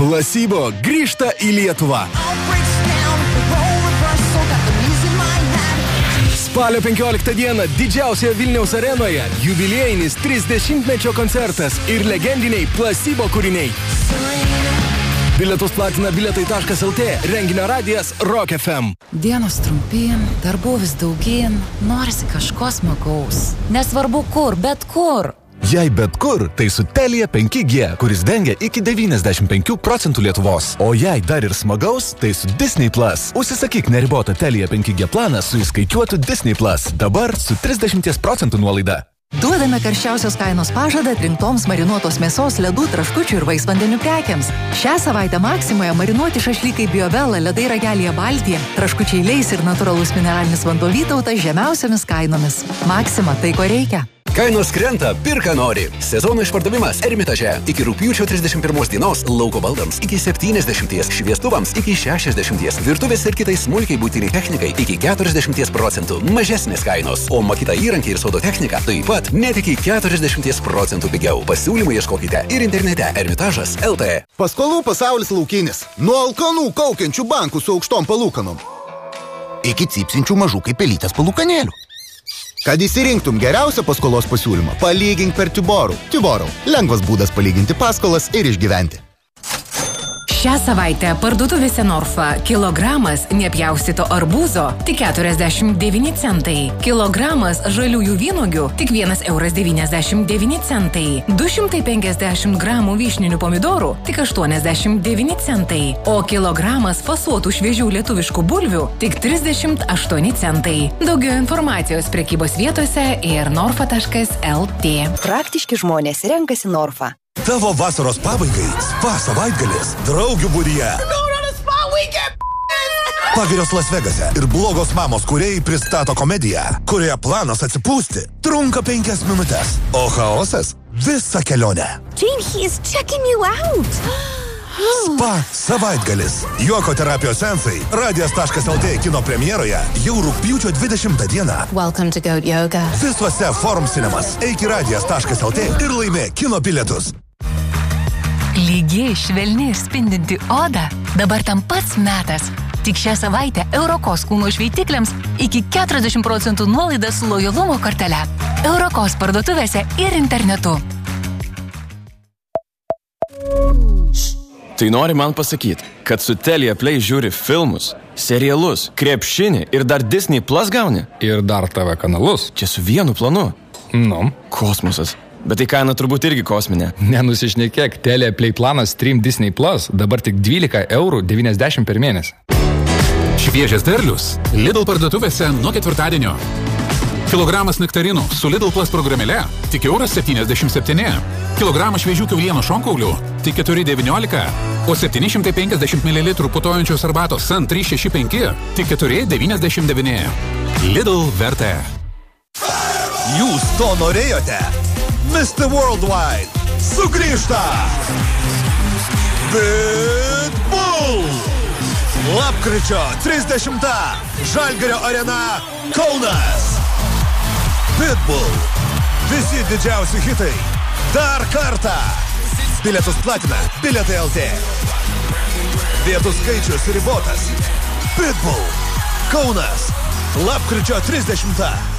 Placebo grįžta į Lietuvą. Spalio 15 dieną didžiausioje Vilniaus arenoje jubiliejinis 30-mečio koncertas ir legendiniai Placebo kūriniai. Bilietus platina bilietai.lt, renginio radijas Rock FM. Dienos trumpyn, darbų vis daugyn, norisi kažko smagaus. Nesvarbu kur, bet kur. Jei bet kur, tai su Telia 5G, kuris dengia iki 95% Lietuvos. O jei dar ir smagaus, tai su Disney Plus. Užsisakyk neribotą Telia 5G planą su įskaičiuotu Disney Plus. Dabar su 30% nuolaida. Duodame karščiausios kainos pažadą atrinktoms marinuotos mėsos, ledų, traškučių ir vaisvandenių prekiams. Šią savaitę Maksimoje marinuoti šašlykai Biovela, ledai Ragelyje Baltija, traškučiai Leis ir natūralus mineralinis vanduo Vytautas žemiausiamis kainomis. Maksima, tai ko reikia. Kainos krenta, pirka nori. Sezono išpardavimas Ermitaže. Iki rugpjūčio 31 dienos lauko baldams iki 70, šviestuvams iki 60, virtuvės ir kitai smulkiai būtiniai technikai iki 40% mažesnės kainos, o makyta įrankiai ir sodo technika taip pat net iki 40% pigiau. Pasiūlymų ieškokite ir internete Ermitažas LT. Paskolų pasaulis laukinis. Nuo alkanų kaukiančių bankų su aukštom palūkanom iki cypsinčių mažų kaip pelytės palūkanėlių. Kad įsirinktum geriausią paskolos pasiūlymą, palygink per Tiborų. Tiborų. Lengvas būdas palyginti paskolas ir išgyventi. Šią savaitę parduotuvėse Norfa kilogramas nepjaustyto arbūzo tik 49 centai. Kilogramas žaliųjų vynuogių tik 1,99 eurai. 250 gramų vyšninių pomidorų tik 89 centai. O kilogramas fasuotų šviežių lietuviškų bulvių tik 38 centai. Daugiau informacijos prekybos vietose ir norfa.lt. Praktiški žmonės renkasi Norfa. Tavo vasaros pabaigai spa savaitgalis draugių būryje. Pagirios Las Vegase ir blogos mamos kūrėjai pristato komediją, kurioje planas atsipūsti trunka 5 minutės, o chaosas visą kelionę. Jane, he is checking you out. Spa savaitgalis. Juoko terapijos seansai radijas.lt kino premjeroje jau rugpjūčio 20 dieną. Welcome to Goat Yoga. Visuose Forum Cinemas. Eik į radijas.lt ir laimė kino bilietus. Lygiai, švelni ir spindinti oda. Dabar tam pats metas. Tik šią savaitę Eurokos kūno šveitikliams iki 40% nuolaida su lojalumo kortele. Eurokos parduotuvėse ir internetu. Tai nori man pasakyti, kad su Telia Play žiūri filmus, serialus, krepšinį ir dar Disney Plus gauni? Ir dar TV kanalus. Čia su vienu planu. Nu. Kosmosas. Bet tai kaina turbūt irgi kosminė. Nenusišnekėk, Telia Play planas Stream Disney Plus dabar tik 12,90 € per mėnesį. Šviežias derlius Lidl parduotuvėse nuo ketvirtadienio. Kilogramas nektarinų su Lidl Plus programėle tik €77. Kilogramas šviežių kiaulienų šonkaulių tik 4,19, o 750 ml putojančios arbatos Sun 365 tik 4,99. Lidl vertė. Jūs to norėjote? Mr. Worldwide sugrįžta! Pitbull! Lapkričio 30. Žalgirio arena Kaunas. Pitbull. Visi didžiausi hitai. Dar kartą. Bilietus platina bilietai.lt. Vietų skaičius ribotas. Pitbull. Kaunas. Lapkričio 30.